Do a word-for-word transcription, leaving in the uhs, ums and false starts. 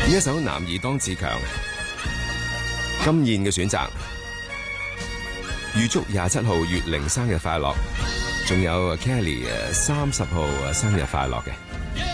呢一首《男兒當自強》，金燕嘅選擇，預祝廿七號月齡生日快樂，仲有 Kelly 誒三十號生日快樂嘅。